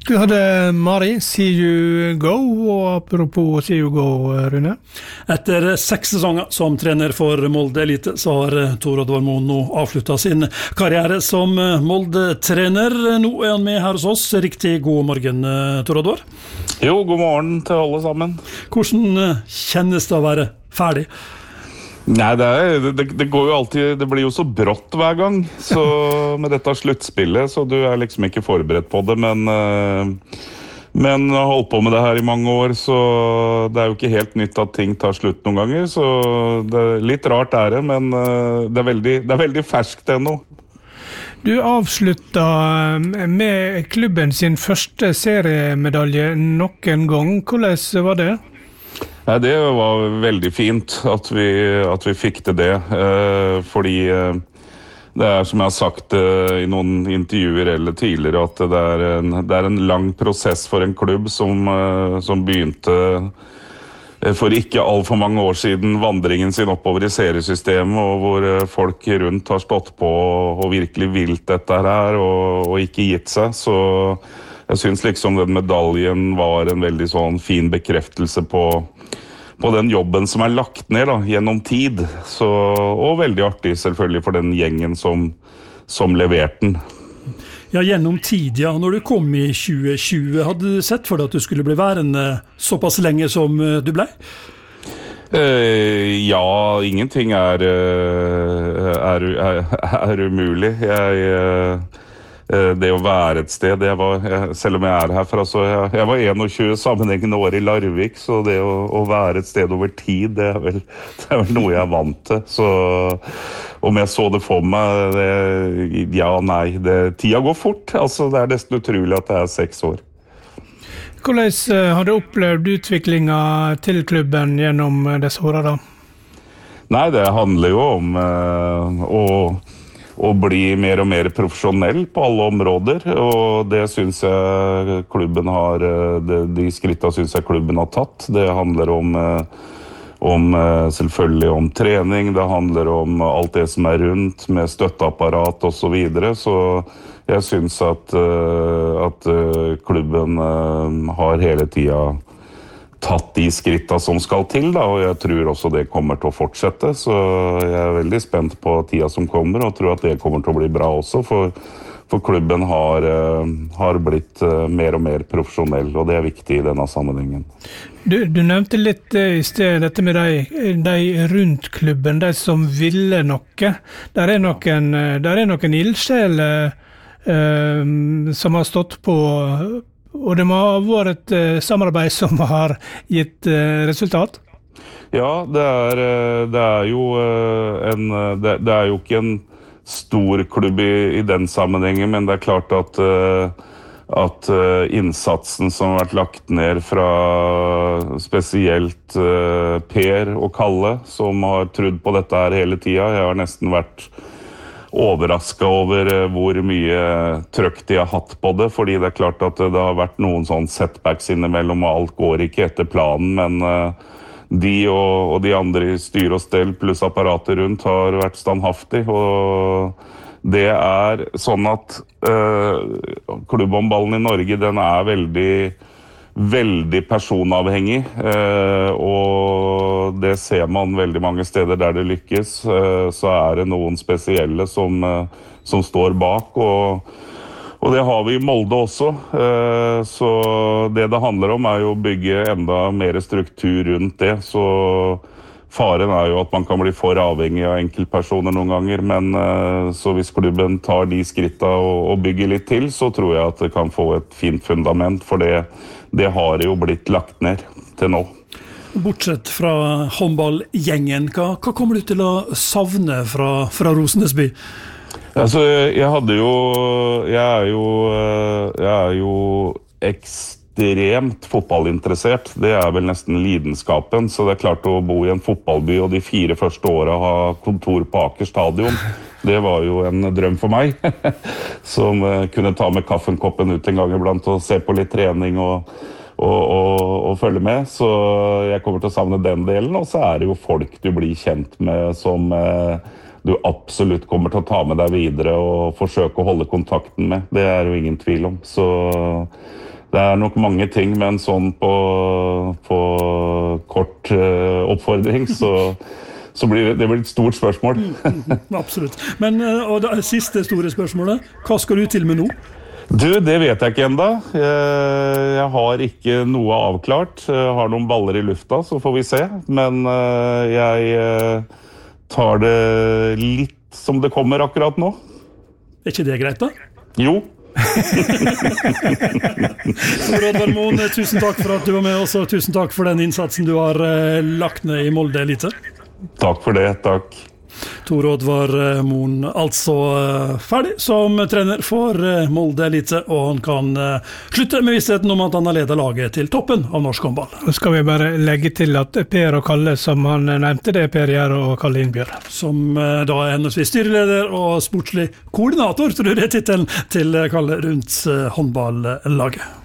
Du hadde Mari, See You Go, og apropos See You Go, Rune. Etter 6 sesonger som trener for Molde Elite, så har Tor Oddvar Moen nå avsluttet sin karriere som Molde-trener. Nå er han med her hos oss. Riktig god morgen, Tor Oddvar. Jo, god morgen til alle sammen. Hvordan kjennes det å være ferdig? Nei, det går jo alltid, det blir jo så brått hver gang, så med dette sluttspillet, så du er liksom ikke forberedt på det, men jeg har holdt på med det her i mange år, så det er jo ikke helt nytt at ting tar slutt noen ganger, så det er litt rart er det, men det er veldig ferskt ennå. Du avsluttet med klubben sin første seriemedalje noen gang. Hvordan var det? Nei, det var veldig fint at vi fikk til det, fordi det er som jeg har sagt i noen intervjuer eller tidligere, at det er en lang prosess for en klubb som begynte for ikke alt for mange år siden vandringen sin oppover i seriesystemet, og hvor folk rundt har stått på og virkelig vilt dette her og ikke gitt seg, så jeg synes liksom den medaljen var en veldig sånn fin bekreftelse på den jobben som er lagt ned da, gjennom tid. Og veldig artig selvfølgelig for den gjengen som leverte den. Ja, gjennom tid, ja. Når du kom i 2020, hadde du sett for deg at du skulle bli værende såpass lenge som du ble? Ja, ingenting er umulig. Det å være et sted, selv om jeg er herfra, så jeg var 21 sammenhengende år i Larvik, så det å være et sted over tid, det er vel noe jeg er vant til. Så om jeg så det for meg, tida går fort. Altså, det er nesten utrolig at det er 6 år. Hvordan har du opplevd utviklingen til klubben gjennom disse årene da? Nei, det handler jo om å bli mer og mer profesjonell på alle områder, og det synes jeg klubben har, de skrittene synes jeg klubben har tatt. Det handler selvfølgelig om trening, det handler om alt det som er rundt, med støtteapparat og så videre, så jeg synes at klubben har hele tiden tatt de skrittene som skal til, da, og jeg tror også det kommer til å fortsette, så jeg er veldig spent på tida som kommer, og tror at det kommer til å bli bra også, for klubben har blitt mer og mer profesjonell, og det er viktig i denne sammenhengen. Du nevnte litt i sted dette med de rundt klubben, de som ville noe. Der er noen ildsjeler som har stått på, og det må ha vært et samarbeid som har gitt resultat? Ja, det er jo ikke en stor klubb i den sammenhengen, men det er klart at innsatsen som har vært lagt ned fra spesielt Per og Kalle, som har trodd på dette her hele tiden. Jeg har nesten vært overrasket over hvor mye trøkk de har hatt på det, fordi det er klart at det har vært noen sånn setbacks innimellom, og alt går ikke etter planen, men de og de andre i styr og stell pluss apparatet rundt har vært standhaftig, og det er sånn at klubbhåndballen i Norge, den er veldig personavhengig, og det ser man veldig mange steder der det lykkes, så er det noen spesielle som står bak, og det har vi i Molde også, så det handler om er jo å bygge enda mer struktur rundt det, så faren er jo at man kan bli for avhengig av enkeltpersoner noen ganger, men så hvis klubben tar de skrittene og bygger litt til, så tror jeg at det kan få et fint fundament, for det har jo blitt lagt ned til nå. Bortsett fra håndballgjengen, hva kommer du til å savne fra Rosenesby? Altså, jeg er jo ekstremt fotballinteressert. Det er vel nesten lidenskapen, så det er klart å bo i en fotballby og de 4 første årene ha kontor på Aker stadion. Det var jo en drøm for meg, som kunne ta med kaffenkoppen ut en gang iblant og se på litt trening og følge med. Så jeg kommer til å savne den delen, og så er det jo folk du blir kjent med som du absolutt kommer til å ta med deg videre og forsøke å holde kontakten med. Det er jo ingen tvil om. Så det nok mange ting, men sånn på kort oppfordring, så blir det blir et stort spørsmål. Absolutt. Men og det siste store spørsmålet, hva skal du til med nå? Du, det vet jeg ikke enda. Jeg har ikke noe avklart. Jeg har noen baller i lufta, så får vi se. Men jeg tar det litt som det kommer akkurat nå. Ikke det greit da? Jo. Tor Oddvar Moen, tusen takk for at du var med oss, og tusen takk for den innsatsen du har lagt ned i Molde Elite. Takk for det, takk. Tor Oddvar Moen, altså ferdig som trener for Molde Elite, og han kan slutte med vissheten om at han har ledet laget til toppen av norsk håndball. Nå skal vi bare legge til at Per og Kalle, som han nevnte, det Per Gjerde og Kalle Innbjørn. Som da henholdsvis styreleder og sportslig koordinator, tror jeg tittelen til Kalle rundt håndballaget.